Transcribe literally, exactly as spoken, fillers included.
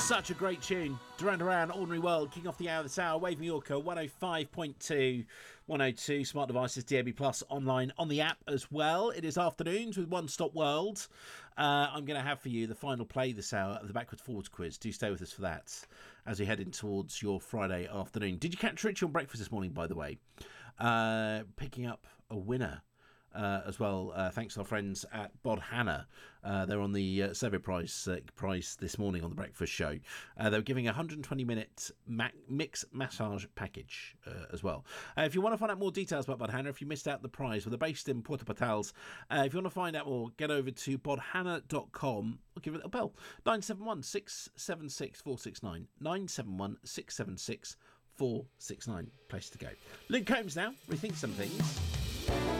Such a great tune. Duran Duran, Ordinary World, kicking off the hour this hour. Wave Mallorca, one oh five point two, one oh two, smart devices, D A B Plus, online, on the app as well. It is afternoons with One Stop World. Uh, I'm going to have for you the final play this hour of the Backwards Forwards quiz. Do stay with us for that as we head in towards your Friday afternoon. Did you catch Richie on breakfast this morning, by the way? Uh, picking up a winner. Uh, as well, uh, thanks to our friends at Bod Hannah. Uh, they're on the uh, survey prize uh, prize this morning on the breakfast show. Uh, they were giving a one hundred twenty minute ma- mix massage package uh, as well. Uh, if you want to find out more details about Bod Hannah, if you missed out the prize, well, they're based in Puerto Patals. Uh, if you want to find out more, get over to bod hannah dot com or give it a bell. nine seven one, six seven six, four six nine. nine seven one, six seven six, four six nine. Place to go. Luke Combs now. Rethink some things.